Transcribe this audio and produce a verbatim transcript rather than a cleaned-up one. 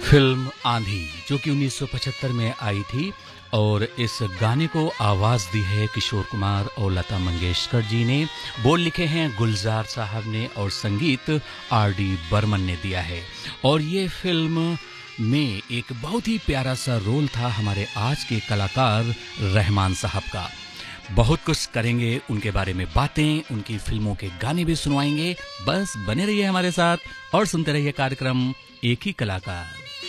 Film आंधी जो कि उन्नीस सौ पचहत्तर में आई थी और इस गाने को आवाज़ दी है किशोर कुमार और लता मंगेशकर जी ने। बोल लिखे हैं गुलजार साहब ने और संगीत आर डी बर्मन ने दिया है। और ये फिल्म में एक बहुत ही प्यारा सा रोल था हमारे आज के कलाकार रहमान साहब का। बहुत कुछ करेंगे उनके बारे में बातें, उनकी फिल्मों के गाने भी सुनवाएंगे। बस बने रहिए हमारे साथ और सुनते रहिए कार्यक्रम एक ही कलाकार।